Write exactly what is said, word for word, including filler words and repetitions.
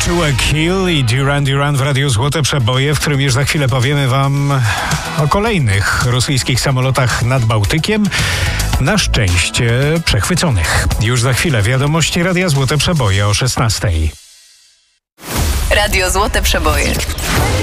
Joshua Kill i Duran Duran w Radiu Złote Przeboje, w którym już za chwilę powiemy wam o kolejnych rosyjskich samolotach nad Bałtykiem, na szczęście przechwyconych. Już za chwilę wiadomości Radia Złote Przeboje o szesnastej. Radio Złote Przeboje.